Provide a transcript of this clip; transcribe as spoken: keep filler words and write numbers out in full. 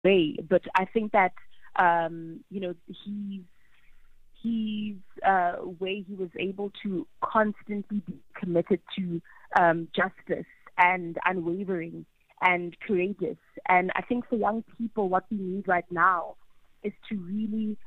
way. But I think that um, you know he's his uh, way he was able to constantly be committed to um, justice and unwavering and courageous. And I think for young people, what we need right now is to really